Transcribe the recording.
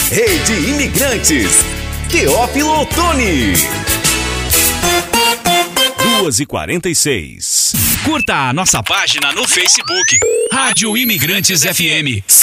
Rede Imigrantes, Teófilo Otoni. 2h46. Curta a nossa página no Facebook, Rádio Imigrantes FM.